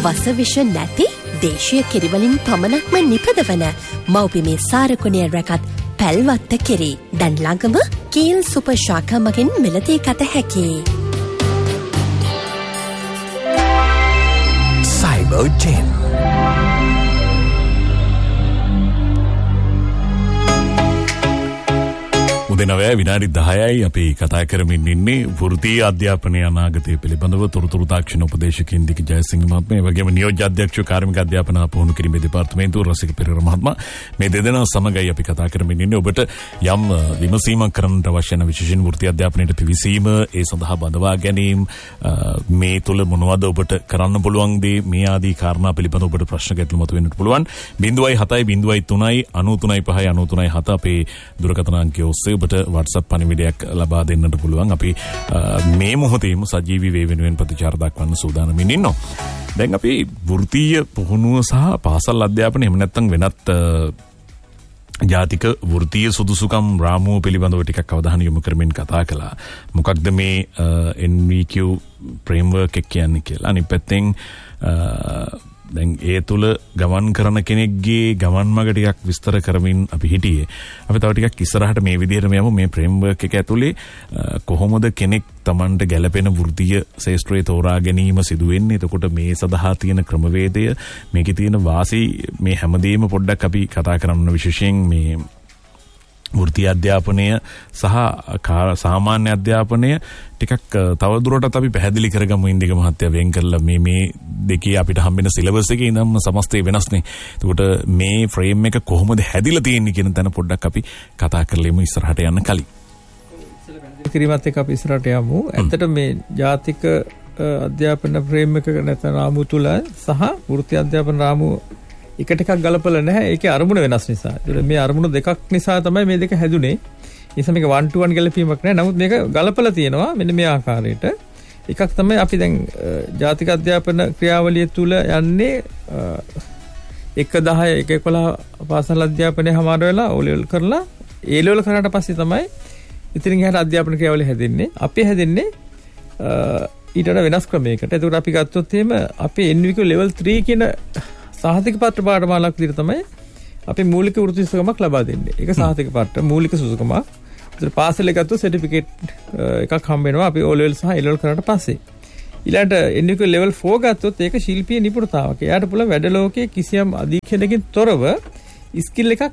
වසවිෂ නැති දේශීය කිරිවලින් පමණක්ම නිපදවන මව්බිමේ සාරකුණය රැකත් පැල්වත්ත කිරි දැන් ළඟම කීල් සුපර් ශාඛා මගින් මිලදී ගත හැකියි. Cyber 10 උදේනවය විනාඩි 10යි අපි කතා කරමින් ඉන්නේ වෘත්තීය අධ්‍යාපනය අනාගතය පිළිබඳව තොරතුරු තාක්ෂණ උපදේශකයින් දික ජයසිංහ මහත්මයා ඒ වගේම නියෝජ්‍ය අධ්‍යක්ෂ කාර්මික අධ්‍යාපන පුහුණු කිරීමේ දෙපාර්තමේන්තුව රසික පෙරේරා මහත්මයා මේ දෙදෙනා සමගයි අපි කතා කරමින් ඉන්නේ ඔබට යම් විමසීමක් කරන්නට අවශ්‍ය වෙන විශේෂයෙන් වෘත්තීය අධ්‍යාපනයට පිවිසීම ඒ සඳහා බඳවා ගැනීම මේ තුල මොනවද ඔබට කරන්න පුළුවන් දේ මේ ආදී කාරණා පිළිබඳව ඔබට ප්‍රශ්න ගැටළු මතුවෙන්නට පුළුවන් 0.7 0.3 93 5 93 7 අපේ දුරකථන අංකය ඔස්සේ ඔබට WhatsApp පණිවිඩයක් ලබා දෙන්නට පුළුවන්. අපි මේ මොහොතේම සජීවී වේ වෙනුවෙන් ප්‍රතිචාර දක්වන්න සූදානම්ින් ඉන්නවා. දැන් අපි වෘත්තීය පුහුණුව සහ පාසල් අධ්‍යාපනය එහෙම නැත්නම් වෙනත් ජාතික වෘත්තීය සුදුසුකම් රාමුව පිළිබඳව ටිකක් අවධානය යොමු කරමින් කතා කළා. මොකක්ද මේ NVQ framework එක කියන්නේ කියලා. අනිත් පැත්තෙන් දැන් ඒ තුල ගමන් කරන කෙනෙක්ගේ ගමන් මඟ ටිකක් විස්තර කරමින් අපි හිටියේ. අපි තව ටිකක් ඉස්සරහට මේ විදිහටම යමු. මේ ෆ්‍රේම්වර්ක් එක ඇතුලේ කොහොමද කෙනෙක් Tamanට ගැළපෙන වෘත්තීය ශාස්ත්‍රයේ තෝරා ගැනීම සිදු වෙන්නේ? එතකොට මේ සඳහා තියෙන ක්‍රමවේදය, මේකේ තියෙන වාසි, මේ හැමදේම පොඩ්ඩක් අපි කතා කරන්න විශේෂයෙන් මේ වෘත්තීය අධ්‍යාපනය සහ සාමාන්‍ය අධ්‍යාපනය ටිකක් තවදුරටත් අපි පැහැදිලි කරගමු ඉන්දික මහත්තයා වෙන් කරලා මේ දෙකේ අපිට හම්බෙන සිලබස් එකේ ඉඳන්ම සමස්තය වෙනස්නේ. එතකොට මේ ෆ්‍රේම් එක කොහොමද හැදිලා තියෙන්නේ කියන තැන පොඩ්ඩක් අපි කතා කරලෙමු ඉස්සරහට යන්න කලින්. කිරීමත් එක්ක අපි ඉස්සරහට යමු. ඇත්තට මේ ජාතික අධ්‍යාපන ෆ්‍රේම් එක නැත්නම් රාමුව තුල සහ වෘත්තීය අධ්‍යාපන රාමුව එකට එකක් ගලපලා නැහැ. ඒකේ අරමුණ වෙනස් නිසා. ඒතර මේ අරමුණ දෙකක් නිසා තමයි මේ දෙක හැදුනේ. ඒ නිසා මේක 1 to 1 ගැලපීමක් නැහැ. නමුත් මේක ගලපලා තියෙනවා මෙන්න මේ ආකාරයට. එකක් තමයි අපි දැන් ජාතික අධ්‍යාපන ක්‍රියාවලිය තුල යන්නේ 1-10 1-11 පාසල් අධ්‍යාපනය හමාර වෙලා O level කරලා A level කරාට පස්සේ තමයි ඉතින් එහාට අධ්‍යාපන ක්‍රියාවලිය හැදෙන්නේ. අපි හැදෙන්නේ ඊට වඩා වෙනස් ක්‍රමයකට. ඒකට අපි ගත්තොත් එහෙම අපි NVQ level 3 කියන සාහිතික පත්‍ර පාඨමාලාවක් විදිහට තමයි අපි මූලික වෘත්ති සුසුකමක් ලබා දෙන්නේ. ඒක සාහිතික පත්‍ර මූලික සුසුකමක්. ඒතර පාසලේ ගත්තොත් සර්ටිෆිකේට් එකක් හම්බ වෙනවා අපි O level සහ A level කරාට පස්සේ. ඊළඟට NVQ level 4 ගත්තොත් ඒක ශිල්පීය නිපුණතාවක්. එයාට පුළුවන් වැඩ ලෝකයේ කිසියම් අධීක්ෂණකින් තොරව ස්කිල් එකක්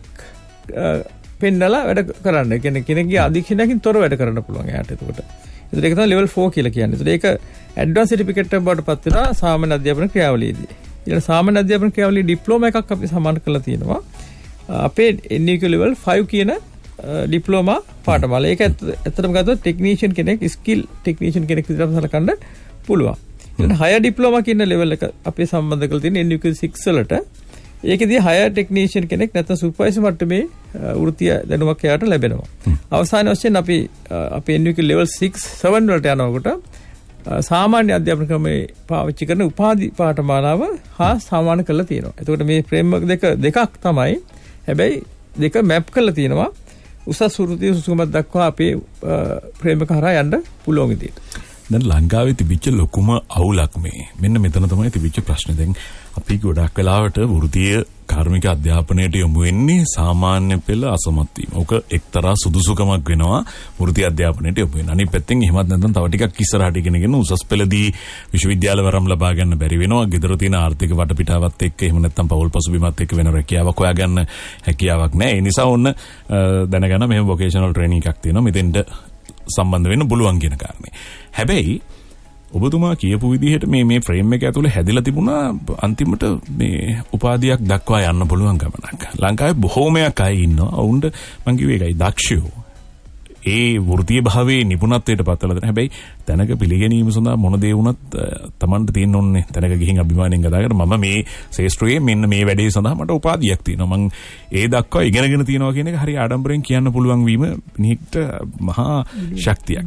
පෙන්නලා වැඩ කරන්න. ඒ කියන්නේ කෙනෙක්ගේ අධීක්ෂණකින් තොරව වැඩ කරන්න පුළුවන් එයාට එතකොට. ඒතර ඒක තමයි level 4 කියලා කියන්නේ. ඒතර ඒක ඇඩ්වාන්ස් සර්ටිෆිකේට් එකක් බවට පත් වෙනවා සාමාන්‍ය අධ්‍යාපන ක්‍රියාවලියේදී. ඊට සාමාන්‍ය අධ්‍යාපන ක්‍රියාවලියේ ඩිප්ලෝමා එකක් අපි සමාන කරලා තියෙනවා. අපේ NVQ level 5 කියන ඩිප්ලෝමා පාඨමාලා. ඒක ඇත්තටම ගත්තොත් ටෙක්නීෂියන් කෙනෙක්, ස්කිල් ටෙක්නීෂියන් කෙනෙක් විදිහට සලකන්න පුළුවන්. ඊට හයර් ඩිප්ලෝමා කියන level එක අපි සම්බන්ධ කරලා තියෙන NVQ 6 වලට. ඒකෙදී හයර් ටෙක්නීෂියන් කෙනෙක් නැත්නම් සුපර්වයිසර් මට්ටමේ වෘත්තීය දැනුමක් එයාට ලැබෙනවා. අවසාන වශයෙන් අපි NVQ level 6 7 වලට යනකොට සාමාන්‍ය අධ්‍යාපන ක්‍රමයේ පාවිච්චි කරන උපාධි පාඨමාලාව හා සමාන කරලා තියෙනවා. එතකොට මේ ෆ්‍රේම්වර්ක් දෙකක් තමයි. හැබැයි දෙක මැප් කරලා තියෙනවා. උසස් වෘත්තීය සුසුකමක් දක්වා අපේ ෆ්‍රේම්වර්ක් හරහා යන්න පුළුවන් විදිහට. දැන් ලංකාවේ තිබිච්ච ලොකුම අවුලක් මේ. මෙන්න මෙතන තමයි තිබිච්ච ප්‍රශ්නේ. දැන් අපි ගොඩක් වෙලාවට වෘත්තීය කාර්මික අධ්‍යාපනයට යොමු වෙන්නේ සාමාන්‍ය පෙළ අසමත් වීම. ඕක එක්තරා සුදුසුකමක් වෙනවා වෘත්තීය අධ්‍යාපනයට යොමු වෙන. අනිත් පැත්තෙන් එහෙමත් නැත්නම් තව ටිකක් ඉස්සරහට ඉගෙනගෙන උසස් පෙළදී විශ්වවිද්‍යාල වරම් ලබා ගන්න බැරි වෙනවා. ගෙදර තියෙන ආර්ථික වටපිටාවත් එක්ක එහෙම නැත්නම් පෞල් පසුබිමත් එක්ක වෙන රැකියාවක් හොයාගන්න හැකියාවක් නැහැ. ඒ නිසා ඔන්න දැනගන්න මෙහෙම වොකේෂනල් ට්‍රේනින් එකක් තියෙනවා. මෙතෙන්ට සම්බන්ධ වෙන්න පුළුවන් කියන කාරණේ. හැබැයි ඔබතුමා කියපු විදිහට මේ ෆ්‍රේම් එක ඇතුලේ හැදිලා තිබුණා අන්තිමට මේ උපාධියක් දක්වා යන්න පුළුවන් ගමනක්. ලංකාවේ බොහෝමයක් අය ඉන්නවා. ඔවුන්ට මං කිව්වේ ඒකයි දක්ෂයෝ. ඒ වෘත්තීය භාවයේ නිපුණත්වයට පත්වලා දෙන. හැබැයි තැනක පිළිගැනීම සඳහා මොන දේ වුණත් Tamanට තියෙන්න ඕනේ. තැනක ගිහින් අභිමාණයෙන් කතා කරලා මම මේ ශාස්ත්‍රයේ මෙන්න මේ වැඩේ සඳහා මට උපාධියක් තියෙනවා. මං ඒ දක්වා ඉගෙනගෙන තියෙනවා කියන එක හරි ආඩම්බරෙන් කියන්න පුළුවන් වීම නිහිට මහා ශක්තියක්.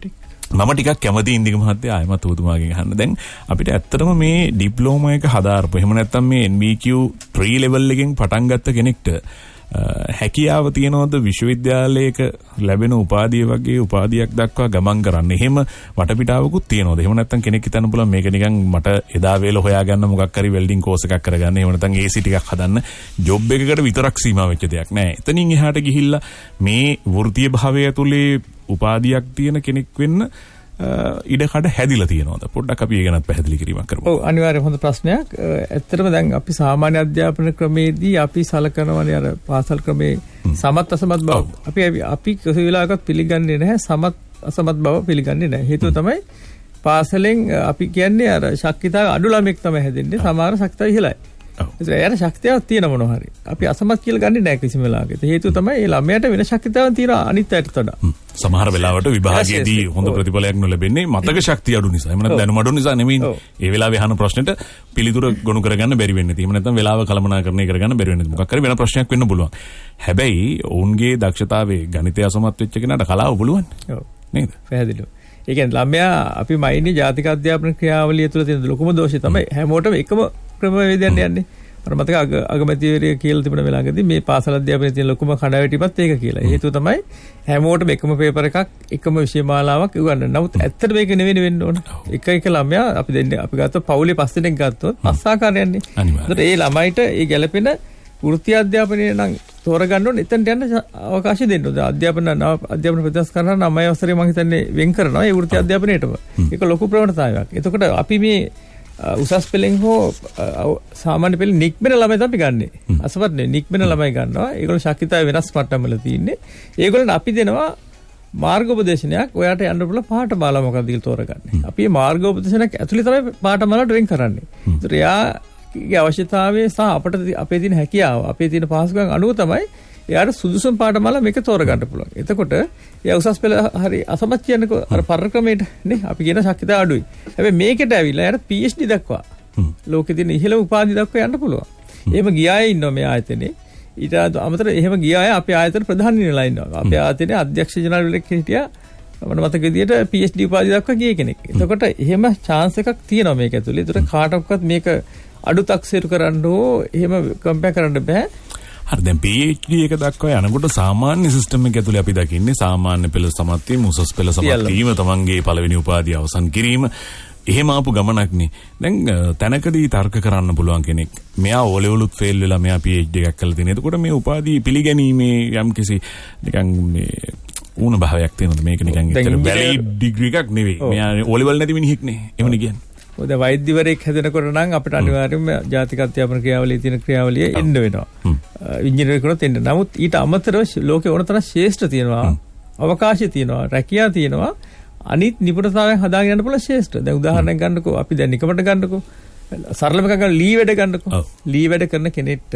මම ටිකක් කැමති ඉන්දික මහත්තයා ආයමත් ඔබතුමාගෙන් අහන්න. දැන් අපිට ඇත්තටම මේ ඩිප්ලෝමා එක හදාarpු එහෙම නැත්නම් මේ NVQ 3 level එකෙන් පටන් ගත්ත කෙනෙක්ට හැකියාව තියනවද විශ්වවිද්‍යාලයක ලැබෙන උපාධිය වගේ උපාධියක් දක්වා ගමන් කරන්න. එහෙම වටපිටාවකුත් තියනවද? එහෙම නැත්නම් කෙනෙක් හිතන්න පුළුවන් මේක නිකන් මට එදා වේල හොයාගන්න මොකක් හරි වෙල්ඩින් කෝස් එකක් කරගන්න. එහෙම නැත්නම් AC ටිකක් හදන්න ජොබ් එකකට විතරක් සීමා වෙච්ච දෙයක් නෑ. එතනින් එහාට ගිහිල්ලා මේ වෘත්තීය භාවය ඇතුලේ උපාධියක් තියෙන කෙනෙක් වෙන්න ඉඩකඩ හැදිලා තියෙනවද? පොඩ්ඩක් අපි ඒ ගැනත් පැහැදිලි කිරීමක් කරමු. ඔව් අනිවාර්යයෙන් හොඳ ප්‍රශ්නයක්. ඇත්තටම දැන් අපි සාමාන්‍ය අධ්‍යාපන ක්‍රමේදී අපි සලකනවානේ අර පාසල් ක්‍රමේ සමත් අසමත් බව. අපි කිසි වෙලාවකත් පිළිගන්නේ නැහැ සමත් අසමත් බව පිළිගන්නේ නැහැ. හේතුව තමයි පාසලෙන් අපි කියන්නේ අර ශක්තිතාව අඩු ළමෙක් තමයි හැදෙන්නේ. සමහර ශක්තිය ඉහළයි. ඒතර එයාට ශක්තියක් තියෙන මොනවා හරි. අපි අසමත් කියලා ගන්නේ නැහැ කිසිම වෙලාවක. හේතුව තමයි ඒ ළමයාට වෙන ශක්තිතාවක් තියෙනවා අනිත් අයට වඩා. සමහර වෙලාවට විභාගයේදී හොඳ ප්‍රතිඵලයක් නොලැබෙන්නේ මතක ශක්තිය අඩු නිසා. එහෙම නැත්නම් දැනුම අඩු නිසා නෙමෙයි. ඒ වෙලාවේ අහන ප්‍රශ්නෙට පිළිතුර ගොනු කරගන්න බැරි වෙන්නේ. එහෙම නැත්නම් වෙලාව කළමනාකරණය කරගන්න බැරි වෙන්නේ. මොකක් හරි වෙන ප්‍රශ්නයක් වෙන්න පුළුවන්. හැබැයි ඔවුන්ගේ දක්ෂතාවයේ ගණිතය අසමත් වෙච්ච කෙනාට කලාව පුළුවන්. ඔව්. නේද? පැහැදිලිව. ඒ කියන්නේ ළමයා අපි මයින්නේ ජාතික අධ්‍යාපන ක්‍රියාවලිය තුළ තියෙන ලොකුම දෝෂය තමයි හැමෝටම එකම ක්‍රමවේදයෙන් යන්නේ. අර මතක අගමැතිවරිය කියලා තිබුණ වෙලාවකදී මේ පාසල් අධ්‍යාපනයේ තියෙන ලොකුම කඩාවැටීමත් ඒක කියලා. හේතුව තමයි හැමෝටම එකම පේපර් එකක් එකම විෂය මාලාවක් ඉවරන්න. නමුත් ඇත්තට මේක නෙවෙයි වෙන්න ඕන. එක ළමයා අපි දෙන්නේ අපි ගත්තොත් පවුලේ 5 දෙනෙක් ගත්තොත් 5 ආකාරයන්නේ. ඒකට ඒ ළමයිට ඒ ගැළපෙන වෘත්ති අධ්‍යාපනය නම් තෝරගන්න ඕනේ. එතනට යන්න අවකාශය දෙන්න ඕනේ. අධ්‍යාපන ප්‍රතිස් කරන 9 වසරේ මම හිතන්නේ වෙන් කරනවා ඒ වෘත්ති අධ්‍යාපනයටම. ඒක ලොකු ප්‍රවණතාවයක්. එතකොට අපි මේ උසස් පෙළෙන් හෝ සාමාන්‍ය පෙළෙන් නික්මෙන ළමයි තමයි ගන්නෙ. අසවත් නෙවෙයි නික්මෙන ළමයි ගන්නවා. ඒගොල්ලෝ ශක්තිතාවය වෙනස් මට්ටම් වල තියෙන්නේ. ඒගොල්ලන්ට අපි දෙනවා මාර්ගෝපදේශනයක්. ඔයාට යන්න පුළුවන් පාඨමාලා මොකක්ද කියලා තෝරගන්න. අපි මේ මාර්ගෝපදේශනයක් ඇතුලේ තමයි පාඨමාලාවට වෙන් කරන්නේ. ඒතර එයාගේ අවශ්‍යතාවය සහ අපට අපේ තියෙන හැකියාව, අපේ තියෙන පහසුකම් අනුව තමයි එයාට සුදුසුම පාඨමාලා මේක තෝරගන්න පුළුවන්. එතකොට එයා උසස් පෙළ හරි අසමත් කියනකො අර පරක්‍රමයට නේ අපි කියන ශක්තිය අඩුයි. හැබැයි මේකට ඇවිල්ලා එයාට PhD දක්වා ලෝකෙ තියෙන ඉහළ උපාධි දක්වා යන්න පුළුවන්. එහෙම ගියාය ඉන්නවා මේ ආයතනේ. ඊට අමතරව එහෙම ගියාය අපේ ආයතන ප්‍රධාන නිලලා ඉන්නවා. අපේ ආයතනයේ අධ්‍යක්ෂ ජනරාල් කෙනෙක් හිටියා. මම මතක විදියට PhD උපාධි දක්වා ගිය කෙනෙක්. එතකොට එහෙම chance එකක් තියෙනවා මේක ඇතුලේ. ඒතර කාටවත් මේක අඩු තක්සේරු කරන්න ඕ එහෙම කම්පෙයාර් කරන්න බෑ. හරි දැන් PhD එක දක්වා යනකොට සාමාන්‍ය සිස්ටම් එක ඇතුලේ අපි දකින්නේ සාමාන්‍ය පෙළ සමත් වීම, උසස් පෙළ සමත් වීම, තමන්ගේ පළවෙනි උපාධිය අවසන් කිරීම. එහෙම ආපු ගමනක්නේ. දැන් තැනකදී තර්ක කරන්න පුළුවන් කෙනෙක්. මෙයා O levelුත් ෆේල් වෙලා මෙයා PhD එකක් කරලා තියෙනවා. එතකොට මේ උපාධිය පිළිගැනීමේ යම්කිසි නිකන් මේ ඌණ භාවයක් තියෙනවා. මේක නිකන් ඇත්තට වැලිඩ් ඩිග්‍රී එකක් නෙවෙයි. මෙයා O level නැති මිනිහෙක් නේ. එහෙමනේ කියන්නේ. ඔය වෛද්‍යවරයෙක් හැදෙනකොට නම් අපිට අනිවාර්යයෙන්ම ජාතික අධ්‍යාපන ක්‍රියාවලියේ තියෙන ක්‍රියාවලිය එන්න වෙනවා. ඉංජිනේරුවෙකුට එන්න. නමුත් ඊට අමතරව ලෝකේ ඕන තරම් ශ්‍රේෂ්ඨ තියෙනවා. අවකාශය තියෙනවා. රැකියාව තියෙනවා. අනිත් නිපුණතාවයන් හදාගෙන යන්න පුළුවන් ශ්‍රේෂ්ඨ. දැන් උදාහරණයක් ගන්නකෝ. අපි දැන් නිකමට ගන්නකෝ. සරලම එකක් ගන්න ලී වැඩ ගන්නකෝ. ලී වැඩ කරන කෙනෙක්ට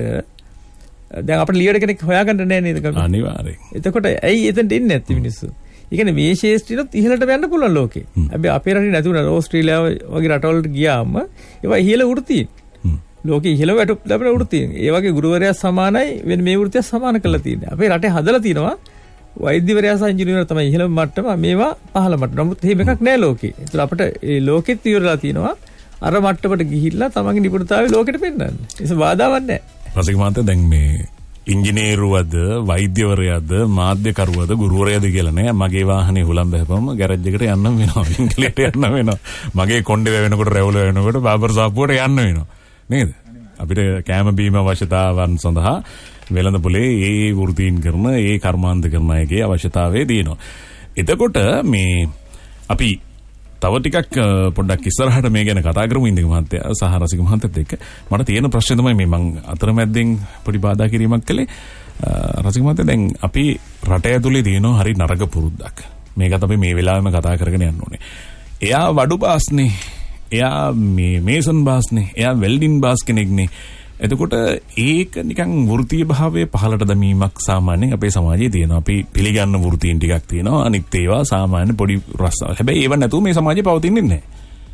දැන් අපිට ලී වැඩ කෙනෙක් හොයාගන්න නෑ නේද? අනිවාර්යයෙන්. එතකොට ඇයි එතනට එන්නේ නැති මිනිස්සු? ඒ කියන්නේ මේ ශේෂ්ත්‍රියත් ඉහළට යන්න පුළුවන් ලෝකේ. හැබැයි අපේ රටේ නැතුණා ඕස්ට්‍රේලියාව වගේ රටවලට ගියාම ඒවා ඉහළ වෘත්තිය. ලෝකේ ඉහළ වැටුප් ලැබෙන වෘත්තිය. ඒ වගේ ගුරුවරයා සමානයි වෙන මේ වෘත්තිය සමාන කරලා තියෙනවා. අපේ රටේ හදලා තියෙනවා වෛද්‍යවරයා සහ ඉංජිනේරුවෝ තමයි ඉහළ මට්ටම මේවා පහළ මට්ටම. නමුත් එහෙම එකක් නෑ ලෝකේ. ඒතර අපිට ඒ ලෝකෙත් ඉවරලා තියෙනවා අර මට්ටමට ගිහිල්ලා තමන්ගේ නිපුණතාවය ලෝකෙට පෙන්නන්න. ඒක බාධාවක් නෑ. රසික මහත්තයා දැන් මේ ඉංජිනේරුවද වෛද්‍යවරයාද මාධ්‍යකරුවද ගුරුවරයාද කියලා නෑ මගේ වාහනේ හුලම් බහපම ගෑරේජ් එකට යන්න වෙනවා වින්කලේට යන්න වෙනවා මගේ කොණ්ඩේ වැවෙනකොට රැවුල වෙනකොට බාබර් සාප්පුවට යන්න වෙනවා නේද අපිට කැම බීම අවශ්‍යතාවන් සඳහා වෙළඳ පොලේ ඒ වෘත්තීන් කරන ඒ කර්මාන්ත කරන අයගේ අවශ්‍යතාවය තියෙනවා එතකොට මේ අපි තව ටිකක් පොඩ්ඩක් ඉස්සරහට මේ ගැන කතා කරමු ඉන්දික මහත්තයා සහ රසික මහත්තයත් එක්ක මට තියෙන ප්‍රශ්නේ තමයි මේ මං අතරමැද්දෙන් පොඩි බාධා කිරීමක් කළේ රසික මහත්තයා දැන් අපි රට ඇතුලේ තියෙන හරි නරක පුරුද්දක් මේකත් අපි මේ වෙලාවෙම කතා කරගෙන යන්න ඕනේ එයා වඩු බාස්නේ එයා මේ මේසන් බාස්නේ එයා වෙල්ඩින් බාස් කෙනෙක්නේ එතකොට ඒක නිකන් වෘත්තීය භාවයේ පහළට දැමීමක් සාමාන්‍යයෙන් අපේ සමාජයේ තියෙනවා. අපි පිළිගන්න වෘත්තීන් ටිකක් තියෙනවා. අනිත් ඒවා සාමාන්‍ය පොඩි රස්සාව. හැබැයි ඒව නැතුව මේ සමාජය පවතින්නේ නැහැ.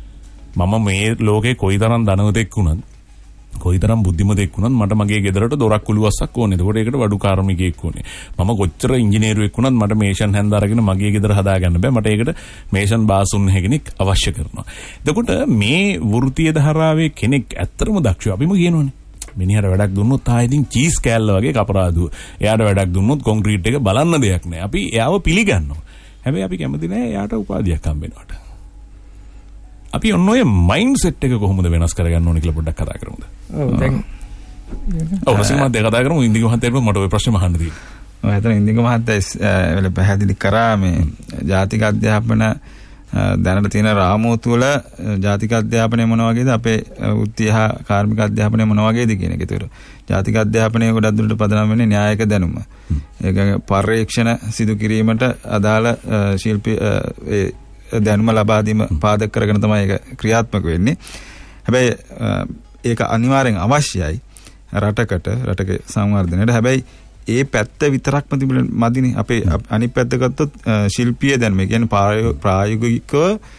මම මේ ලෝකේ කොයිතරම් ධනවතෙක් වුණත්, කොයිතරම් බුද්ධිමතෙක් වුණත් මට මගේ ගෙදරට දොරක් කුළුවස්සක් ඕනේ. එතකොට ඒකට වඩු කාර්මිකයෙක් ඕනේ. මම කොච්චර ඉංජිනේරුවෙක් වුණත් මට මේෂන් හැන්ද අරගෙන මගේ ගෙදර හදාගන්න බෑ. මට ඒකට මේෂන් බාසුන් කෙනෙක් අවශ්‍ය කරනවා. එතකොට මේ වෘත්තීය ධාරාවේ කෙනෙක් ඇත්තටම දක්ෂ අපිම කියනෝනේ. මිනිහට වැඩක් දුන්නොත් ඉතින් චීස් කෑල්ල වගේ කපරාදුව. එයාට වැඩක් දුන්නොත් කොන්ක්‍රීට් එක බලන්න දෙයක් නැහැ. අපි එයාව පිළිගන්නවා. හැබැයි අපි කැමති නැහැ එයාට උපාධියක් හම්බෙනවට. අපි ඔන්න ඔය මයින්ඩ් සෙට් එක කොහොමද වෙනස් කරගන්න ඕනේ කියලා පොඩ්ඩක් කතා කරමුද? ඔව් දැන් රසික මහත්තයා කතා කරමු. ඉන්දික මහත්තයාට මට ඔය ප්‍රශ්නේ අහන්න තියෙනවා. ඔය හිතන ඉන්දික මහත්තයා වෙල පැහැදිලි කරා මේ ජාතික අධ්‍යාපන දැනට තියෙන රාමුව තුළ ජාතික අධ්‍යාපනය මොන වගේද අපේ වෘත්ති හා කාර්මික අධ්‍යාපනය මොන වගේද කියන එක. ඒතර ජාතික අධ්‍යාපනය ගොඩක් දුරට පදනම් වෙන්නේ න්‍යායික දැනුම. ඒක පර්යේක්ෂණ සිදු කිරීමට අදාළ ශිල්පී දැනුම ලබා දීම පාදක කරගෙන තමයි ඒක ක්‍රියාත්මක වෙන්නේ. හැබැයි ඒක අනිවාර්යෙන් අවශ්‍යයි රටක සංවර්ධනයට. හැබැයි ඒ පැත්ත විතරක්ම තිබුණේ මදිනේ. අපේ අනිත් පැත්ත ගත්තොත් ශිල්පීය දැනුම කියන්නේ ප්‍රායෝගිකව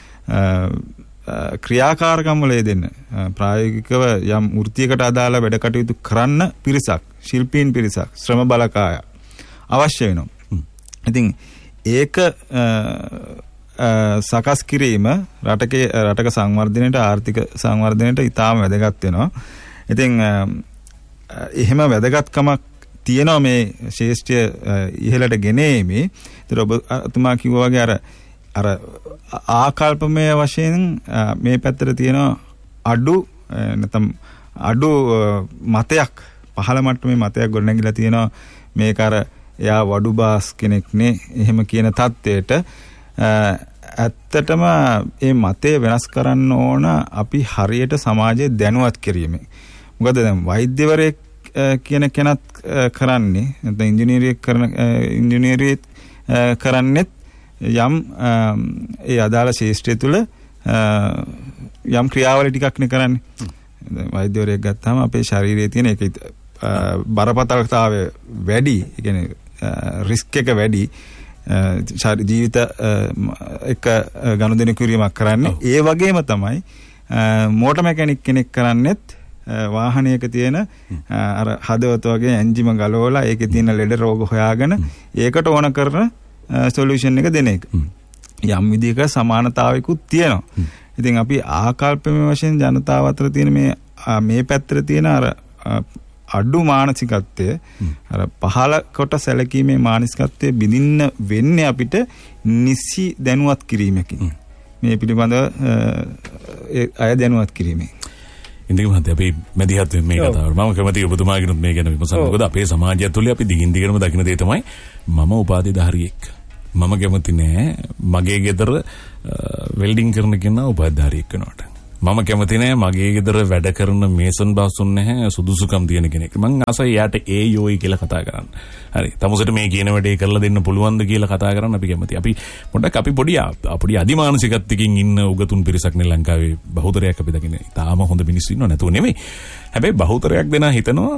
ක්‍රියාකාරකම් වල යෙදෙන්න ප්‍රායෝගිකව යම් වෘත්තියකට අදාළ වැඩ කටයුතු කරන්න පිරිසක්, ශිල්පීන් පිරිසක්, ශ්‍රම බලකාය අවශ්‍ය වෙනවා. ඉතින් ඒක සකස් කිරීම රටක සංවර්ධනයට, ආර්ථික සංවර්ධනයට ඉතාම වැදගත් වෙනවා. ඉතින් එහෙම වැදගත්කමක් තියෙනවා මේ ශේෂ්ඨය ඉහළට ගෙනීමේ. ඒතර ඔබතුමා කිව්වා වගේ අර ආකල්පමය වශයෙන් මේ පැත්තට තියෙන අඩු මතයක්, පහළ මට්ටමේ මතයක් ගොඩනැගිලා තියෙනවා. මේක අර එයා වඩු බාස් කෙනෙක් නේ එහෙම කියන තත්ත්වයට. ඇත්තටම මේ මතය වෙනස් කරන්න ඕන අපි හරියට සමාජයේ දැනුවත් කිරීමෙන්. මොකද දැන් වෛද්‍යවරයෙක් කියන කෙනත් කරන්නේ නැත්නම් ඉංජිනේරිය කරන්නේත් යම් ඒ අදාළ ශාස්ත්‍රය තුළ යම් ක්‍රියාවලිය ටිකක් නේ කරන්නේ. වෛද්‍යවරයෙක් ගත්තාම අපේ ශරීරයේ තියෙන ඒක බරපතලතාවය වැඩි, ඒ කියන්නේ රිස්ක් එක වැඩි. ජීවිත එක ගනුදෙනු කිරීමක් කරන්නේ. ඒ වගේම තමයි මෝටර් මැකැනික් කෙනෙක් කරන්නේත් වාහනයක තියෙන අර හදවත වගේ එන්ජිම ගලවලා ඒකේ තියෙන ලෙඩ රෝග හොයාගෙන ඒකට ඕන කරන සොලියුෂන් එක දෙන එක. යම් විදිහක සමානතාවයකුත් තියෙනවා. ඉතින් අපි ආකල්පමය වශයෙන් ජනතාව අතර තියෙන මේ පැත්තට තියෙන අර අඩු මානසිකත්වය, අර පහළ කොට සැලකීමේ මානසිකත්වය බිඳින්න වෙන්නේ අපිට නිසි දැනුවත් කිරීමකින්. මේ පිළිබඳව අය දැනුවත් කිරීමෙන්. ඉන්දික මහත්තයා අපි මැදිහත් මේ කතාවට මම කැමතියි ඔබතුමාගෙනුත් මේ ගැන විමසන්න. මොකද අපේ සමාජය තුළ අපි දිගින් දිගටම දකින දේ තමයි මම උපාධිධාරියෙක්. මම කැමති නෑ මගේ ගෙදර වෙල්ඩින් කරන කෙනා උපාධිධාරියෙක් වෙනවට. මම කැමති නෑ මගේ ගෙදර වැඩ කරන මේසන් බාසුන් නැහැ සුදුසුකම් තියෙන කෙනෙක්. මං ආසයි යාට ඒ යෝයි කියලා කතා කරන්න. හරි. තමුසට මේ කියන වැඩේ කරලා දෙන්න පුළුවන්ද කියලා කතා කරන්න අපි කැමති. අපි පොඩ්ඩක් අපි පොඩි අධිමානසිකත්වකින් ඉන්න උගතුන් පිරිසක් නේ ලංකාවේ බහුතරයක් අපි දකින්නේ. තාම හොඳ මිනිස්සු ඉන්නව නැතුව නෙමෙයි. හැබැයි බහුතරයක් දෙනා හිතනවා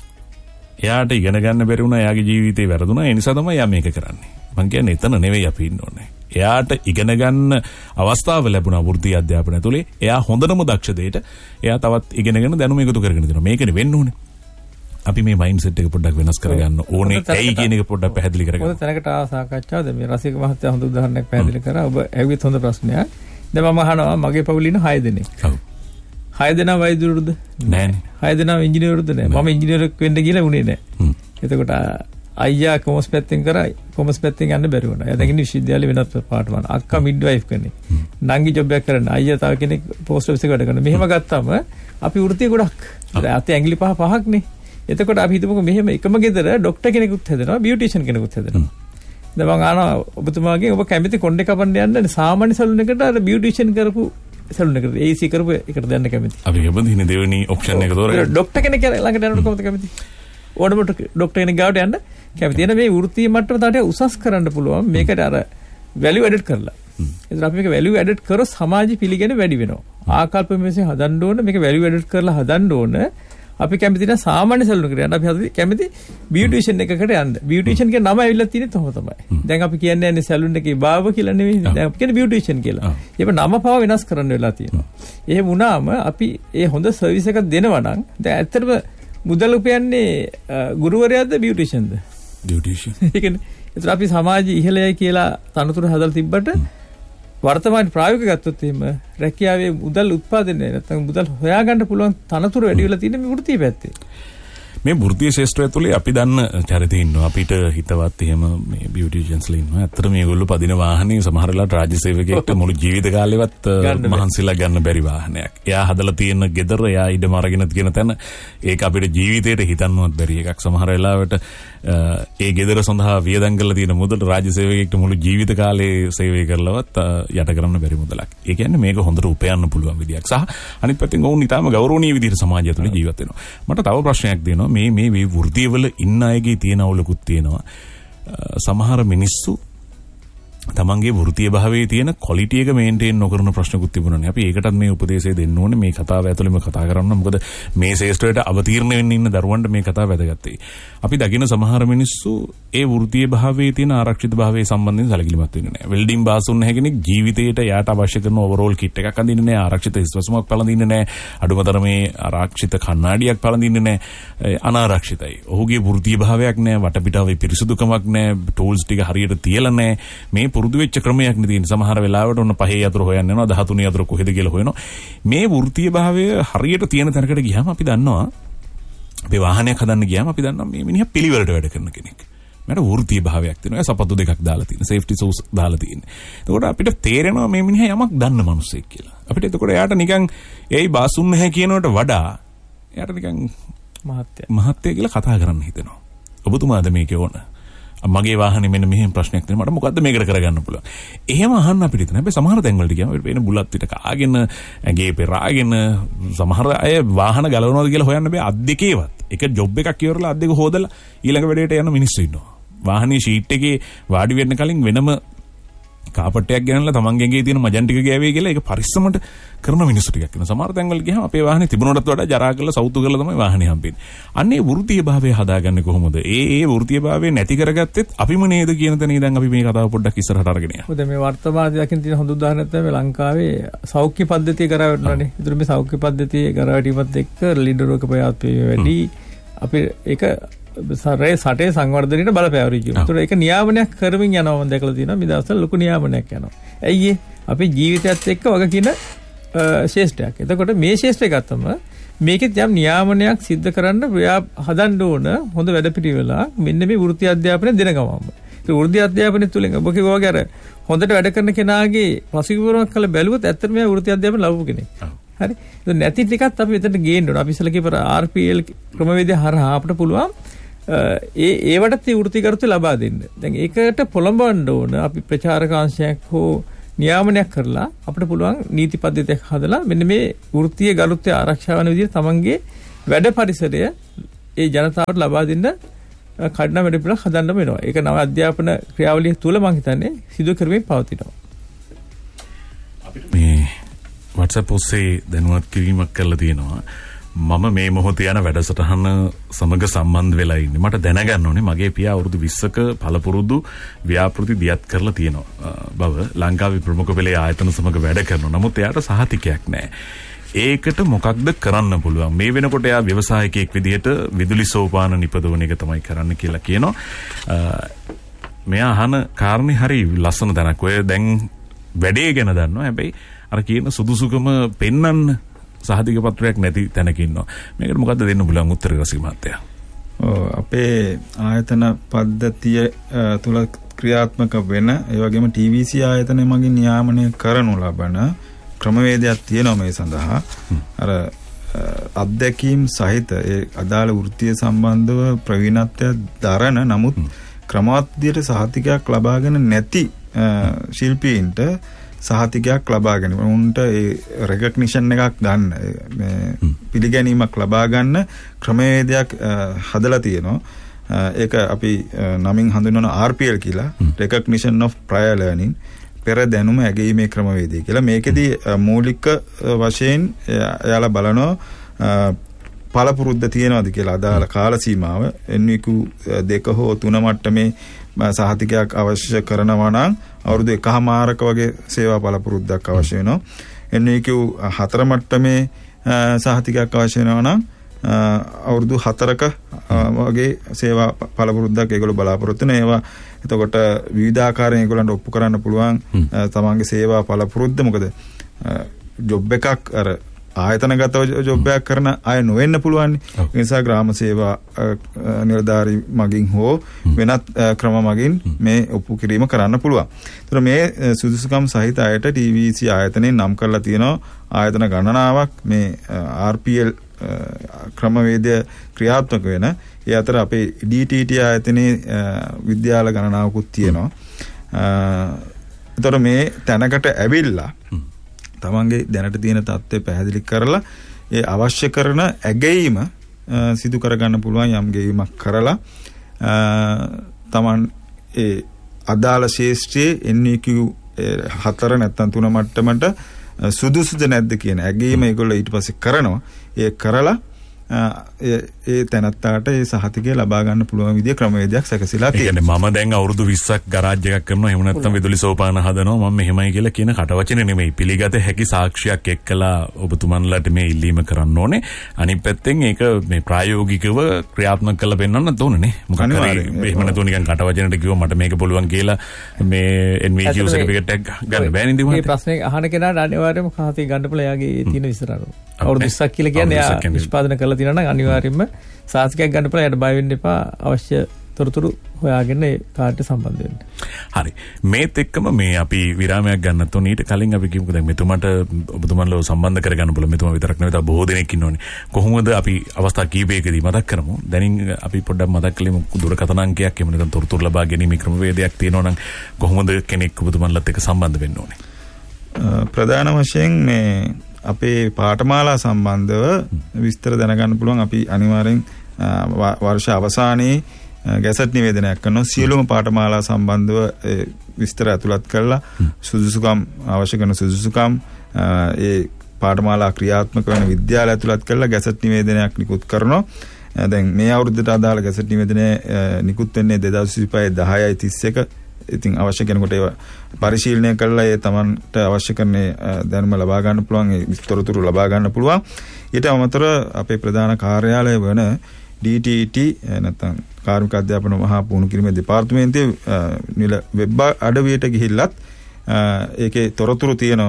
එයාට ඉගෙන ගන්න බැරි වුණා, එයාගේ ජීවිතේ වැරදුනා, ඒ නිසා තමයි එයා මේක කරන්නේ. මං කියන්නේ එතන නෙවෙයි අපි ඉන්න ඕනේ. එයාට ඉගෙන ගන්න අවස්ථාව ලැබුණා වෘත්ති අධ්‍යාපනය තුළේ. එයා හොඳටම දක්ෂ දෙයට එයා තවත් ඉගෙනගෙන දැනුම එකතු කරගෙන දෙනවා. මේකනේ වෙන්න ඕනේ. අපි මේ මයින්ඩ් සෙට් එක පොඩ්ඩක් වෙනස් කරගන්න ඕනේ. ඇයි කියන එක පොඩ්ඩක් පැහැදිලි කරගන්න. මොකද තැනකට සාකච්ඡාවද මේ රසික මහත්තයා හොඳ උදාහරණයක් පැහැදිලි කරා. ඔබ ඇවිත් හොඳ ප්‍රශ්නයක්. දැන් මම අහනවා මගේ පවුලේ ඉන්න 6 දෙනෙක්. ඔව්. 6 දෙනා වෛද්‍යවරුද? නෑනේ. 6 දෙනා ඉංජිනේරුද නෑ. මම ඉංජිනේරුවෙක් වෙන්න කියලා උනේ නෑ. එතකොට අයියා කොමර්ස් පැත්තෙන් කරා, කොමර්ස් පැත්තෙන් යන්න බැරි වුණා. එයා දැන් ඉන්නේ විශ්වවිද්‍යාලේ වෙනත් පාර්ට්මන්. අක්කා මිඩ්වයිෆ් කෙනෙක්. නංගි ජොබ් එකක් කරන. අයියා තව කෙනෙක් පෝස්ට් ඔෆිස් එකේ වැඩ කරනවා. මෙහෙම ගත්තාම අපි වෘත්ති ගොඩක්. අතේ ඇඟිලි පහක්නේ. එතකොට අපි හිතමුකෝ මෙහෙම එකම ගෙදර ડોක්ටර් කෙනෙකුත් හැදෙනවා, බියුටිෂියන් කෙනෙකුත් හැදෙනවා. දැන් මම අහනවා ඔබතුමාගෙන් ඔබ කැමති කොණ්ඩේ කපන්න යන්න සාමාන්‍ය සලූන් එකට අර බියුටිෂියන් කරපු සලූන් එකට AC කරපු එකට දැන්න කැමති. අපි කැමතිනේ දෙවෙනි ඔප්ෂන් එක තෝරගන්න. ડોක්ටර් කෙනෙක් ළඟට යනකොට කොහොමද කැමති? ඕනමට ડોක්ටර් කෙනෙක් ගාවට යන්න කැමති. එන මේ වෘත්තීය මට්ටම තාට උසස් කරන්න පුළුවන්. මේකට අර වැලියු ඇඩඩ් කරලා. එතන අපි මේක වැලියු ඇඩඩ් කරොත් සමාජ පිළිගෙන වැඩි වෙනවා. ආකල්ප මෙසේ හදන්න ඕන, මේක වැලියු ඇඩඩ් කරලා හදන්න ඕන. අපි කැමති නැහැ සාමාන්‍ය සලූන් එකට යන්න. අපි කැමති බියුටිෂියන් එකකට යන්න. බියුටිෂියන් කියන නම ඇවිල්ලා තියෙන්නේ තොම තමයි. දැන් අපි කියන්නේ නැහැ සලූන් එකේ බාබ කියලා නෙවෙයි. දැන් අපි කියන්නේ බියුටිෂියන් කියලා. ඒක නම පව වෙනස් කරන්න වෙලා තියෙනවා. එහෙම වුණාම අපි ඒ හොඳ සර්විස් එකක් දෙනවා නම් දැන් ඇත්තටම මුදල් උපයන්නේ ගුරුවරයාද බියුටිෂියන්ද? බියුටිෂියන්. ඒ කියන්නේ ඒතර අපි සමාජයේ ඉහළයි කියලා තනතුරු හදලා තිබ්බට වර්තමාන ප්‍රායෝගික ගත්තොත් එහෙම රැකියාවේ මුදල් උත්පාදනය නැත්නම් මුදල් හොයාගන්න පුළුවන් තනතුරු වැඩි වෙලා තියෙන මේ වෘත්තීය පැත්තේ. මේ වෘත්තීය ශාස්ත්‍රය තුළේ අපි දන්න චරිත ඉන්නවා. අපිට හිතවත් එහෙම මේ බියුටිෂියන්ස්ලා ඉන්නවා. ඇත්තට මේගොල්ලෝ පදින වාහනේ සමහර වෙලාවට රාජ්‍ය සේවකයෙක්ට මුළු ජීවිත කාලෙවත් මහන්සිලා ගන්න බැරි වාහනයක්. එයා හදලා තියෙන ගෙදර එයා ඉඩම අරගෙන තියෙන තැන ඒක අපිට ජීවිතේට හිතන්නවත් බැරි එකක්. සමහර වෙලාවට ඒ ගෙදර සඳහා වියදම් කරලා තියෙන මුදල් රාජ්‍ය සේවකයෙක්ට මුළු ජීවිත කාලේ සේවය කරලවත් යට කරන්න බැරි මුදලක්. ඒ කියන්නේ මේක හොඳට උපයන්න පුළුවන් විදියක්. සහ අනිත් පැත්තෙන් ඔවුන් ඊටාම ගෞරවනීය විදිහට සමාජය තුළ ජීවත් වෙනවා. මට තව ප්‍රශ්නයක් දෙනවා. මේ වෘත්තීවල ඉන්න අයගේ තියෙන අවුලකුත් තියෙනවා. සමහර මිනිස්සු තමන්ගේ වෘත්තීය භාවයේ තියෙන ක්වොලිටි එක මේන්ටේන් නොකරන ප්‍රශ්නකුත් තිබුණානේ. අපි ඒකටත් මේ උපදේශය දෙන්න ඕනේ. මේ කතාව ඇතුළේම කතා කරන්න. මොකද මේ ශාස්ත්‍රයට අවතීර්ණ වෙන්න ඉන්න දරුවන්ට මේ කතාව වැදගත් වෙයි. අපි දකින සමහර මිනිස්සු ඒ වෘත්තීය භාවයේ තියෙන ආරක්ෂිත භාවයේ සම්බන්ධයෙන් සැලකිලිමත් වෙන්නේ නැහැ. වෙල්ඩින් පාස් වුණ කෙනෙක් ජීවිතේට යාට අවශ්‍ය කරන ඕවරෝල් කිට් එකක් අඳින්නේ නැහැ. ආරක්ෂිත හිස්වසුමක් පළඳින්නේ නැහැ. අඩුමතරමේ ආරක්ෂිත කණ්ණාඩියක් පළඳින්නේ නැහැ. අනාරක්ෂිතයි. ඔහුගේ වෘත්තීය භාවයක් නැහැ. වටපිටාවේ පිරිසුදුකමක් නැහැ. ටූල්ස් ටික හරියට තියලා නැහැ. මේ පුරුදු වෙච්ච ක්‍රමයක් නේ තියෙන්නේ. සමහර වෙලාවට ඔන්න 5 යතුරු හොයන්න යනවා 13 යතුරු කොහෙද කියලා හොයනවා. මේ වෘත්තීය භාවය හරියට තියෙන තැනකට ගියාම අපි දන්නවා අපි වාහනයක් හදන්න ගියාම අපි දන්නවා මේ මිනිහා පිළිවෙලට වැඩ කරන කෙනෙක්. මට වෘත්තීය භාවයක් තියෙනවා. සපත්තු දෙකක් දාලා තියෙන. සේෆ්ටි සූස් දාලා තියෙන්නේ. එතකොට අපිට තේරෙනවා මේ මිනිහා යමක් දන්න මිනිහෙක් කියලා. අපිට එතකොට එයාට නිකන් ඒයි බාසුන් නැහැ කියනවට වඩා එයාට නිකන් මහත්ය කියලා කතා කරන්න හිතෙනවා. ඔබතුමාද මේක ඕන? මගේ වාහනේ මෙන්න මෙහෙම ප්‍රශ්නයක් තියෙනවා. මට මොකද්ද මේකට කරගන්න පුළුවන්? එහෙම අහන්න අපිට හිතෙනවා. හැබැයි සමහර තැන් වලට ගියාම අපිට වෙන බුලත් පිට කාගෙන ඇඟේ පෙරාගෙන සමහර අය වාහන ගලවනවාද කියලා හොයන්න බෑ. අත් දෙකේවත්. එක ජොබ් එකක් ඉවරලා අත් දෙක හොදලා ඊළඟ වැඩේට යන මිනිස්සු ඉන්නවා. වාහනේ ෂීට් එකේ වාඩි වෙන්න කලින් වෙනම කාපට්ටයක් ගෙනල්ලා තමන්ගේ ඇඟේ තියෙන මජන් ටික ගෑවේ කියලා ඒක පරිස්සමට කරන මිනිස්සු ටිකක් ඉන්නවා. සමහර තැන් වල ගියාම අපේ වාහනේ තිබුණටත් වඩා ජරා කරලා සවුතු කරලා තමයි වාහනේ හම්බෙන්නේ. අන්න ඒ වෘත්තීය භාවය හදාගන්නේ කොහොමද? ඒ වෘත්තීය භාවය නැති කරගත්තෙත් අපිම නේද කියන තැන ඉඳන් අපි මේ කතාව පොඩ්ඩක් ඉස්සරහට අරගෙන යනවා. මොකද මේ වර්තමානයේ දකින්න තියෙන හොඳ උදාහරණයක් තමයි ලංකාවේ සෞඛ්‍ය පද්ධතිය කරා වැටුණානේ. ඒතර මේ සෞඛ්‍ය පද්ධතිය කරා වැටීමත් එක්ක ලීඩර් රෝග ප්‍රයාත්මය වැඩි. අපි ඒක සටේ සංවර්ධනයට බලපෑවරි කියනවා. ඒතර ඒක නියාමනයක් කරමින් යනවා මම දැකලා තියෙනවා. මේ දවස්වල ලොකු නියාමනයක් යනවා. ඇයි අපේ ජීවිතයත් එක්ක වග කියන ශේෂ්ඨයක්. එතකොට මේ ශේෂ්ඨය ගත්තම මේකෙත් යම් නියාමනයක් සිද්ධ කරන්න හදන්න ඕන හොඳ වැඩපිළිවෙලක් මෙන්න මේ වෘත්ති අධ්‍යාපනය දෙන ගමන්ම. ඒ වෘත්ති අධ්‍යාපනය තුලින් ඔබ කිව්වා වගේ අර හොඳට වැඩ කරන කෙනාගේ පසුබිමක් කළ බැලුවොත් ඇත්තටම මේ වෘත්ති අධ්‍යාපනය ලබපු කෙනෙක්. හරි. ඒක නැති ටිකත් අපි එතනට ගේන්න ඕන. අපි ඉස්සෙල්ලා කියපර RPL ක්‍රමවේදය හරහා අපිට පුළුවන් ඒවට වෘත්තිකරුත්ව ලබා දෙන්න. දැන් ඒකට පොළඹවන්න ඕන අපි ප්‍රචාරකාංශයක් හෝ නියාමනයක් කරලා අපිට පුළුවන් නීති පද්ධතියක් හදලා මෙන්න මේ වෘත්තීය ගරුත්වය ආරක්ෂා වන විදිහට තමන්ගේ වැඩ පරිසරය ඒ ජනතාවට ලබා දෙන්න කඩන වැඩ පිළිවෙලක් හදන්න වෙනවා. ඒක නව අධ්‍යාපන ක්‍රියාවලිය තුල මම හිතන්නේ සිදු කරමින් පවතිනවා. අපිට මේ WhatsApp ඔස්සේ දැනුවත් කිරීමක් කරලා තියෙනවා. මම මේ මොහොතේ යන වැඩසටහන සමග සම්බන්ධ වෙලා ඉන්නේ. මට දැනගන්න ඕනේ මගේ පියා අවුරුදු 20ක පළපුරුදු ව්‍යාපෘති දියත් කරලා තියෙනවා බව ලංකාවේ ප්‍රමුඛ පෙළේ ආයතන සමග වැඩ කරනවා. නමුත් එයාට සහතිකයක් නැහැ. ඒකට මොකක්ද කරන්න පුළුවන්? මේ වෙනකොට එයා ව්‍යවසායකයෙක් විදිහට විදුලි සෝපාන නිපදවන එක තමයි කරන්න කියලා කියනවා. මෙයා අහන කාරණේ හරි ලස්සන තැනක්. ඔය දැන් වැඩේ ගැන දන්නවා. හැබැයි අර කියන සුදුසුකම පෙන්වන්න සහතික පත්‍රයක් නැති තැනක ඉන්නවා. මේකට මොකද්ද දෙන්න පුළුවන් උත්තර රසික මහත්තයා? අපේ ආයතන පද්ධතිය තුල ක්‍රියාත්මක වෙන ඒ වගේම TVC ආයතනය මගින් නියාමනය කරනු ලබන ක්‍රමවේදයක් තියෙනවා මේ සඳහා. අර අත්දැකීම් සහිත ඒ අදාළ වෘත්තීය සම්බන්ධව ප්‍රවීණත්වයක් දරන නමුත් ක්‍රමවත් විදියට සහතිකයක් ලබාගෙන නැති ශිල්පීන්ට සහතිකයක් ලබා ගැනීම. උන්ට ඒ රෙකග්නිෂන් එකක් ගන්න මේ පිළිගැනීමක් ලබා ගන්න ක්‍රමවේදයක් හදලා තියෙනවා. ඒක අපි නමින් හඳුන්වන RPL කියලා. Recognition of Prior Learning. පෙර දැනුම ඇගීමේ ක්‍රමවේදය කියලා. මේකෙදි මූලික වශයෙන් එයාලා බලනවා පළපුරුද්ද තියෙනවද කියලා අදාළ කාල සීමාව NVQ 2 හෝ 3 මට්ටමේ සහතිකයක් අවශ්‍ය කරනවා නම් අවුරුදු 1මාරක වගේ සේවා පළපුරුද්දක් අවශ්‍ය වෙනවා. NVQ 4 මට්ටමේ සහතිකයක් අවශ්‍ය වෙනවා නම් අවුරුදු 4ක වගේ සේවා පළපුරුද්දක් ඒගොල්ලෝ බලාපොරොත්තු වෙන ඒවා එතකොට විවිධාකාරයෙන් ඒගොල්ලන්ට ඔප්පු කරන්න පුළුවන් තමන්ගේ සේවා පළපුරුද්ද. මොකද ජොබ් එකක් අර ආයතනගතව ජොබ් එකක් කරන අය නොවෙන්න පුළුවන්. ඒ නිසා ග්‍රාම සේවා නිලධාරි මගින් හෝ වෙනත් ක්‍රම මගින් මේ ඔප්පු කිරීම කරන්න පුළුවන්. ඒතර මේ සුදුසුකම් සහිත අයට TVC ආයතනයෙන් නම් කරලා තියෙනවා ආයතන ගණනාවක් මේ RPL ක්‍රමවේදය ක්‍රියාත්මක වෙන. ඒ අතර අපේ DTT ආයතනයේ විද්‍යාල ගණනාවකුත් තියෙනවා. ඒතර මේ තැනකට ඇවිල්ලා තමන්ගේ දැනට තියෙන தත්ත්වය පැහැදිලි කරලා ඒ අවශ්‍ය කරන ඇගීම සිදු කරගන්න පුළුවන්. යම් ගෙවීමක් කරලා තමන් ඒ අදාළ ශේෂ්ත්‍රයේ NEQ 4 නැත්නම් 3 මට්ටමට සුදුසුද නැද්ද කියන ඇගීම ඒගොල්ලෝ ඊට පස්සේ කරනවා. ඒ කරලා ඒ තැනත්තාට ඒ සහතිකය ලබා ගන්න පුළුවන් විදිය ක්‍රමවේදයක් සැකසීලා තියෙනවා. මම දැන් අවුරුදු 20ක් ගරාජ් එකක් කරනවා. එහෙම නැත්නම් විදුලි සෝපාන හදනවා. මම මෙහෙමයි කියලා කියන කටවචන නෙමෙයි. පිළිගත හැකි සාක්ෂියක් එක්කලා ඔබතුමන්ලාට මේ ඉල්ලීම කරන්න ඕනේ. අනිත් පැත්තෙන් ඒක මේ ප්‍රායෝගිකව ක්‍රියාත්මක කරලා පෙන්වන්න ඕනේ. මොකද එහෙම නැතුව නිකන් කටවචනට කිව්ව මට මේක පුළුවන් කියලා මේ NVQ සර්ටිෆිකේට් එක ගන්න බෑ නේද? මේ ප්‍රශ්නේ අහන කෙනාට අනිවාර්යයෙන්ම කහතේ ගන්න පුළුවන්. යාගේ තියෙන විස්තර අරව. අවුරුදු 20ක් කියලා කියන්නේ යා නිෂ්පාදනය කරලා තියෙනවා නම් අනිවාර්යයෙන්ම සාස්තිකයක් ගන්න පුළුවන්. යට බය වෙන්න එපා. අවශ්‍ය තොරතුරු හොයාගෙන ඒ කාර්යයට සම්බන්ධ වෙන්න. හරි. මේත් එක්කම මේ අපි විරාමයක් ගන්නත් උනේ. ඊට කලින් අපි කිව්මුකෝ දැන් මෙතුමට ඔබතුමන්ලව සම්බන්ධ කරගන්න පුළුවන්. මෙතුමා විතරක් නෙවෙයි බොහෝ දෙනෙක් ඉන්නෝනේ. කොහොමද අපි අවස්ථා කීපයකදී මතක් කරමු. දැන් අපි පොඩ්ඩක් මතක් කළෙමු දුරකථන අංකයක් එහෙම නැත්නම් තොරතුරු ලබා ගැනීම ක්‍රමවේදයක් තියෙනවා නම් කොහොමද කෙනෙක් ඔබතුමන්ලත් එක්ක සම්බන්ධ වෙන්න ඕනේ? ප්‍රධාන වශයෙන් මේ අපේ පාඨමාලා සම්බන්ධව විස්තර දැනගන්න පුළුවන්. අපි අනිවාර්යෙන් වර්ෂ අවසානයේ ගැසට් නිවේදනයක් කරනවා. සියලුම පාඨමාලා සම්බන්ධව විස්තර ඇතුළත් කරලා සුදුසුකම් අවශ්‍ය කරන සුදුසුකම් ඒ පාඨමාලා ක්‍රියාත්මක වෙන විද්‍යාල ඇතුළත් කරලා ගැසට් නිවේදනයක් නිකුත් කරනවා. දැන් මේ අවුරුද්දට අදාළ ගැසට් නිවේදනය නිකුත් වෙන්නේ 2025 10/31. ඉතින් අවශ්‍ය කෙනෙකුට ඒව පරිශීලනය කරලා ඒ තමන්ට අවශ්‍ය කරන දැනුම ලබා ගන්න පුළුවන්. ඒ විස්තරතුරු ලබා ගන්න පුළුවන්. ඊට අමතරව අපේ ප්‍රධාන කාර්යාලය වන DTT නැත්නම් කාර්මික අධ්‍යාපන මහා පුහුණු කිරීමේ දෙපාර්තමේන්තුවේ නිල වෙබ් අඩවියට ගිහිල්ලත් ඒකේ තොරතුරු තියෙන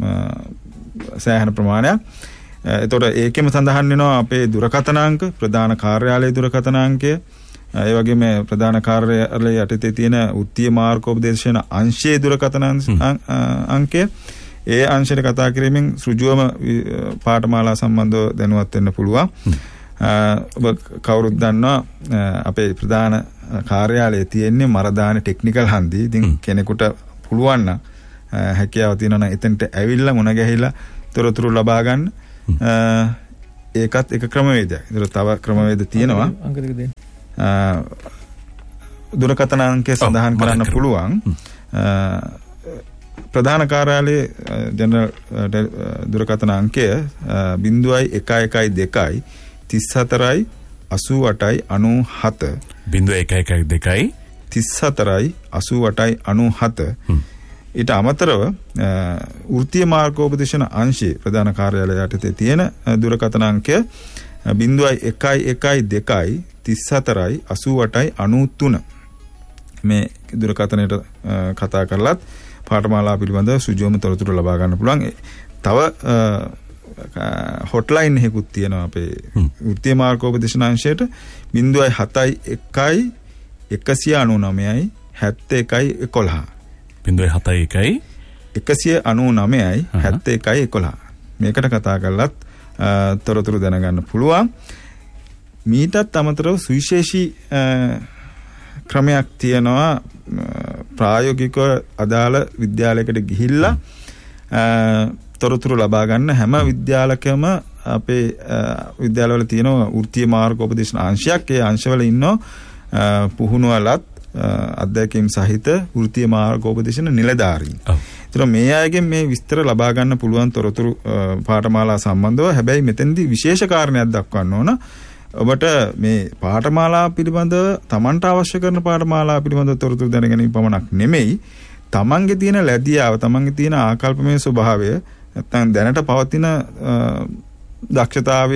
සෑහෙන ප්‍රමාණයක්. ඒතකොට ඒකෙම සඳහන් වෙනවා අපේ දුරකථන අංක, ප්‍රධාන කාර්යාලයේ දුරකථන අංකය, ඒ වගේම ප්‍රධාන කාර්යාලය යටතේ තියෙන වෘත්තීය මාර්ගෝපදේශන අංශයේ දුරකථන අංකය. ඒ අංශයට කතා කිරීමෙන් සෘජුවම පාඨමාලා සම්බන්ධව දැනුවත් වෙන්න පුළුවන්. ඔබ කවුරුත් දන්නවා අපේ ප්‍රධාන කාර්යාලයේ තියෙන්නේ මරදාන ටෙක්නිකල් හන්දියේ. ඉතින් කෙනෙකුට පුළුවන් නම් හැකියාව තියෙනවා නම් එතනට ඇවිල්ලා මුණ ගැහිලා තොරතුරු ලබා ගන්න. ඒකත් එක ක්‍රමවේදයක්. ඒතර තව ක්‍රමවේද තියෙනවා. අංක දෙක දෙන්න. දුරකථන අංකය සඳහන් කරන්න පුළුවන්. ප්‍රධාන කාර්යාලයේ ජනරල් දුරකථන අංකය 0112 34යි 88යි 97 0112 34යි 88යි 97. ඊට අමතරව වෘත්තීය මාර්ගෝපදේශන අංශයේ ප්‍රධාන කාර්යාලය යටතේ තියෙන දුරකථන අංකය 0112 34යි 88යි 93. මේ දුරකථනයට කතා කරලත් පාඨමාලා පිළිබඳව සුජෝම තොරතුරු ලබා ගන්න පුළුවන්. තව හොට්ලයින් එකකුත් තියෙනවා අපේ වෘත්තීය මාර්ගෝපදේශන අංශයට 0711 199යි 7111. 0711 199යි 7111. මේකට කතා කරලත් තොරතුරු දැනගන්න පුළුවන්. මීටත් අමතරව සුවිශේෂී ක්‍රමයක් තියෙනවා. ප්‍රායෝගිකව අදාළ විද්‍යාලයකට ගිහිල්ලා තොරතුරු ලබා ගන්න හැම විද්‍යාලකම අපේ විද්‍යාලවල තියෙන වෘත්තීය මාර්ගෝපදේශන අංශයක්. ඒ අංශවල ඉන්නෝ පුහුණුවලත් අධ්‍යක්ෂකම් සහිත වෘත්තීය මාර්ගෝපදේශන නිලධාරීන්. ඒතර මේ අයගෙන් මේ විස්තර ලබා ගන්න පුළුවන් තොරතුරු පාඨමාලා සම්බන්ධව. හැබැයි මෙතෙන්දී විශේෂ කාරණයක් දක්වන්න ඕන. ඔබට මේ පාඨමාලා පිළිබඳව තමන්ට අවශ්‍ය කරන පාඨමාලා පිළිබඳව තොරතුරු දැනගැනීම පමණක් නෙමෙයි, තමන්ගේ තියෙන ලැබියාව, තමන්ගේ තියෙන ආකල්පමය ස්වභාවය, නැත්නම් දැනට පවතින දක්ෂතාවය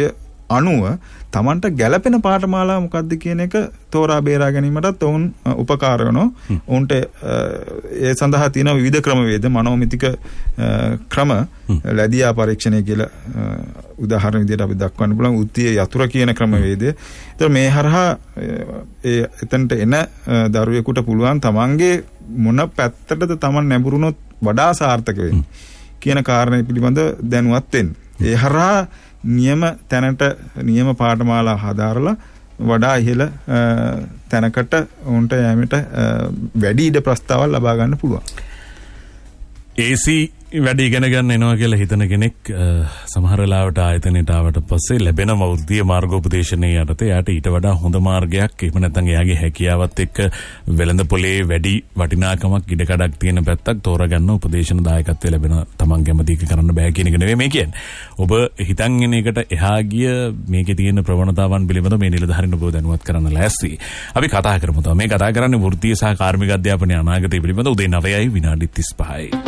අනුව තමන්ට ගැළපෙන පාඨමාලා මොකක්ද කියන එක තෝරා බේරා ගැනීමටත් ඔවුන් උපකාර වෙනවා. ඔවුන්ට ඒ සඳහා තියෙන විවිධ ක්‍රමවේද මනෝමිතික ක්‍රම ලැබියා පරීක්ෂණය කියලා උදාහරණ විදිහට අපි දක්වන්න පුළුවන් උත්තිය යතුරු කියන ක්‍රමවේදය. ඒතර මේ හරහා එතනට එන දරුවෙකුට පුළුවන් තමන්ගේ මොන පැත්තටද තමන් නැඹුරුනොත් වඩා සාර්ථක වෙන්නේ කියන කාරණේ පිළිබඳ දැනුවත් වෙන්න. ඒ හරහා නියම තැනට නියම පාඨමාලා හදාරලා වඩා ඉහළ තැනකට උන්ට යෑමට වැඩි ඉඩ ප්‍රස්තාවල් ලබා ගන්න පුළුවන්. AC වැඩි ඉගෙන ගන්න එනවා කියලා හිතන කෙනෙක් සමහර වෙලාවට ආයතනයට ආවට පස්සේ ලැබෙන වෘත්තීය මාර්ගෝපදේශනයේ යටතේ යාට ඊට වඩා හොඳ මාර්ගයක් එහෙම නැත්නම් එයාගේ හැකියාවත් එක්ක වෙළඳ පොලේ වැඩි වටිනාකමක් ඉඩකඩක් තියෙන පැත්තක් තෝරාගන්න උපදේශන දායකත්වය ලැබෙන තමන් කැමති එක කරන්න බෑ කියන එක නෙවෙයි මේ කියන්නේ. ඔබ හිතන් එන එකට එහා ගිය මේකේ තියෙන ප්‍රවණතාවන් පිළිබඳව මේ නිලධාරීන් ඔබව දැනුවත් කරන්න ලෑස්ති. අපි කතා කරමු. මේ කතා කරන්නේ වෘත්තීය සහ කාර්මික අධ්‍යාපනයේ අනාගතය පිළිබඳව උදේ 9යි විනාඩි 35යි.